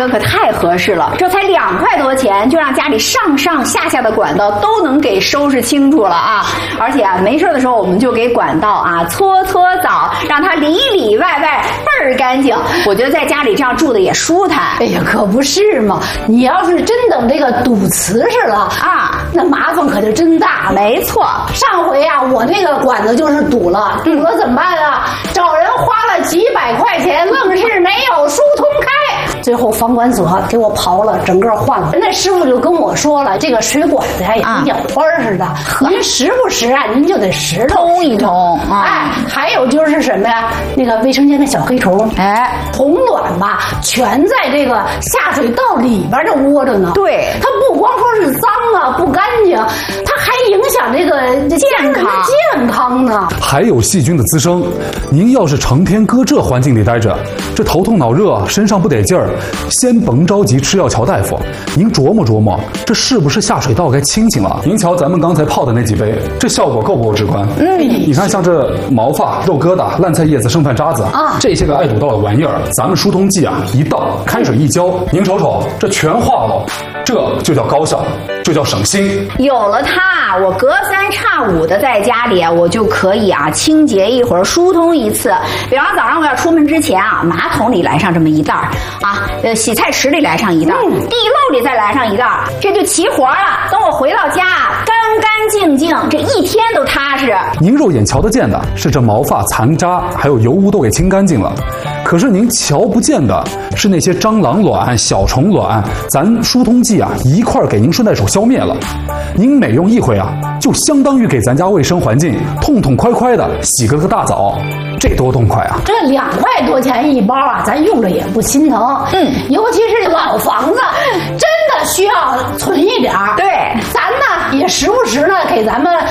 格可太合适了，这才2块多钱，就让家里上上下下的管道都能给收拾清楚了啊！而且啊，没事的时候我们就给管道啊搓搓澡，让它里里外外倍儿干净。我觉得在家里这样住的也舒坦。 哎呀，可不是嘛！你要是真等这个堵瓷实了啊，那麻烦可就真大了。 没错， 上回啊，我那个管子就是堵了怎么办啊？找人花了几百块钱，愣是没有疏通开。最后房管所给我刨了，整个换了。那师傅就跟我说了，这个水管子呀也跟眼花似的，您时不时啊，您就得拾通一通。 哎，还有就是什么呀？那个卫生间的小黑虫，哎，虫卵吧，全在这个下水道里边这窝着呢。 对， 它不光说是脏啊，不干净，它还影响这个健康呢。 还有细菌的滋生，您要是成天搁这环境里待着，这头痛脑热，身上不得劲儿，先甭着急吃药瞧大夫，您琢磨琢磨，这是不是下水道该清清了？您瞧咱们刚才泡的那几杯，这效果够不够直观？你看像这毛发、肉疙瘩、烂菜叶子、剩饭渣子啊，这些个爱堵道的玩意儿，咱们疏通剂啊一倒，开水一浇，您瞅瞅，这全化了，这就叫高效，就叫省心。 有了它，我隔3差5的在家里，我就可以啊清洁一会儿，疏通一次。比方早上我要出门之前啊，马桶里来上这么一袋啊，洗菜池里来上一袋，地漏里再来上一袋，这就齐活了。等我回到家，干干净净，这一天都踏实。 您肉眼瞧得见的是这毛发、残渣还有油污都给清干净了，可是您瞧不见的是那些蟑螂卵、小虫卵，咱疏通剂啊一块给您顺带手消灭了。您每用一回啊，就相当于给咱家卫生环境痛痛快快的洗个大澡，这多痛快啊！ 这2块多钱一包啊，咱用着也不心疼。尤其是老房子，真的需要存一点儿。 对， 咱呢也时不时呢给咱们